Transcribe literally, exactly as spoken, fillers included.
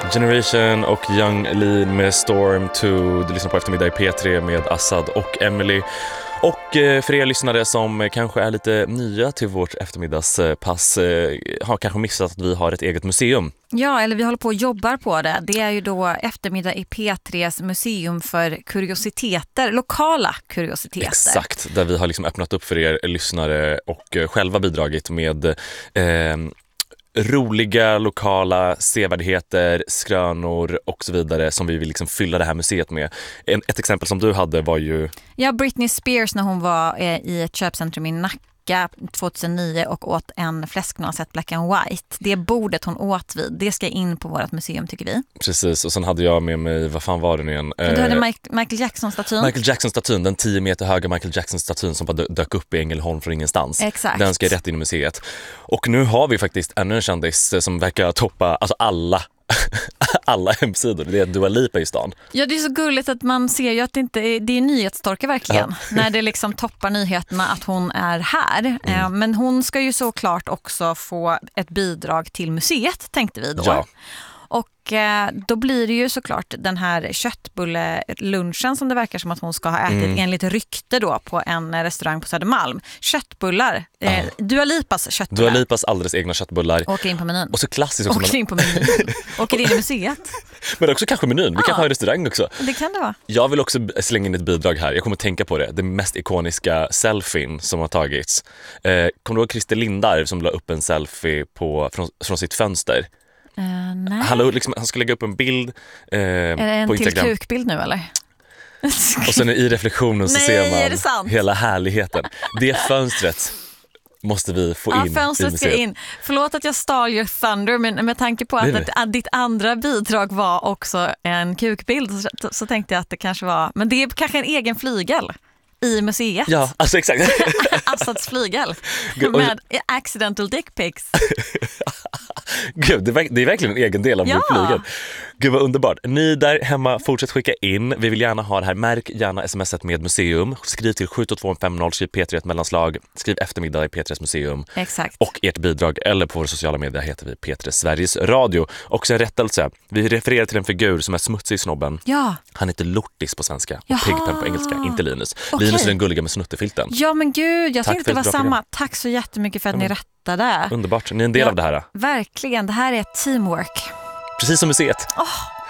Generation och Young Lean med Storm två. Du lyssnar på Eftermiddag i P tre med Assad och Emily. Och för er lyssnare som kanske är lite nya till vårt eftermiddagspass har kanske missat att vi har ett eget museum. Ja, eller vi håller på och jobbar på det. Det är ju då Eftermiddag i P tres museum för kuriositeter, lokala kuriositeter. Exakt, där vi har liksom öppnat upp för er lyssnare och själva bidragit med eh, roliga lokala sevärdheter, skrönor och så vidare som vi vill liksom fylla det här museet med. En, ett exempel som du hade var ju... Ja, Britney Spears när hon var eh, i ett köpcentrum i Nacka tjugohundranio och åt en fläsknoisette black and white. Det bordet hon åt vid, det ska in på vårt museum tycker vi. Precis, och sen hade jag med mig, vad fan var det nu igen? Du hade Mike, Michael Jackson-statyn. Michael Jackson-statyn, den tio meter höga Michael Jackson-statyn som bara dök upp i Ängelholm från ingenstans. Exakt. Den ska rätt in i museet. Och nu har vi faktiskt ännu en kändis som verkar toppa, alltså alla alla hemsidor. Det är Dua Lipa i stan. Ja, det är så gulligt att man ser ju att det inte är, det är nyhetstorka verkligen. Ja. När det liksom toppar nyheterna att hon är här. Mm. Men hon ska ju såklart också få ett bidrag till museet, tänkte vi då. Ja. Och eh, då blir det ju såklart den här köttbulle-lunchen som det verkar som att hon ska ha ätit mm. enligt rykte då på en restaurang på Södermalm. Köttbullar. Eh, ah. Dua Lipas köttbullar. Dua Lipas alldeles egna köttbullar. Åker in på menyn. Och så klassiskt också. Åker in på menyn. Åker in i museet. Men också kanske menyn. Vi ah. kanske har en restaurang också. Det kan det vara. Jag vill också slänga in ett bidrag här. Jag kommer att tänka på det. Den mest ikoniska selfien som har tagits. Eh, kommer du ihåg Christer Lindarw som la upp en selfie på, från, från sitt fönster? Uh, nej. Han, liksom, han skulle lägga upp en bild eh, är det en på till Instagram. Kukbild nu eller? Och sen i reflektionen så nej, ser man hela härligheten. Det fönstret måste vi få ja, in fönstret i ska museet. in. Förlåt att jag stal your thunder, men med tanke på att, nej, nej. att ditt andra bidrag var också en kukbild så, så tänkte jag att det kanske var, men det är kanske en egen flygel i museet. Ja, alltså exakt. Assads flygel med accidental dick pics. Gud, det är, det är verkligen en egen del av ja. vår flygel. Gud vad underbart. Ni där hemma, fortsätt skicka in. Vi vill gärna ha det här. Märk gärna smset med museum. Skriv till sju två två fem noll, skriv P tre ett mellanslag. Skriv eftermiddag i P tres museum. Exakt. Och ert bidrag, eller på våra sociala medier heter vi P tre Sveriges Radio. Och en rättelse. Vi refererar till en figur som är smutsig i snobben. Ja. Han heter Lortis på svenska och Jaha. Pigpen på engelska, inte Linus. Okay. Linus är den gulliga med snuttefilten. Ja men gud, jag Tack tänkte det var samma. Program. Tack så jättemycket för att ja, ni rättade. Underbart, ni är en del ja, av det här. Verkligen, det här är teamwork. Precis som museet. Åh, oh,